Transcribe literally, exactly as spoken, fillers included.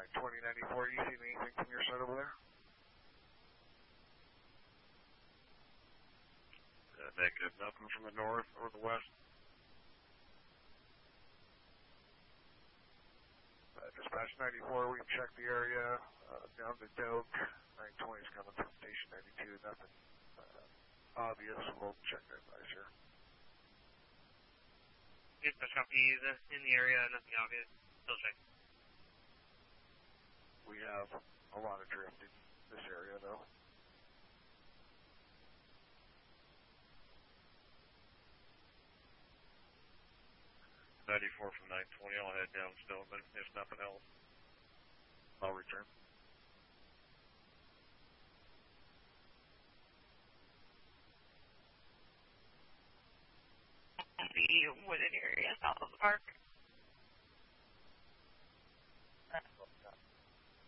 nine twenty ninety-four, you see anything from your side over there? Uh, negative, nothing from the north or the west. Uh, dispatch ninety-four, we can check the area uh, down to Doak. nine twenty is coming from station ninety-two, nothing uh, obvious. We'll check that advice here. Dispatch copy is in the area, nothing obvious. Still check. We have a lot of drift in this area though. ninety-four from nine twenty, I'll head down still, but if nothing else, I'll return. The wooded area south of the park.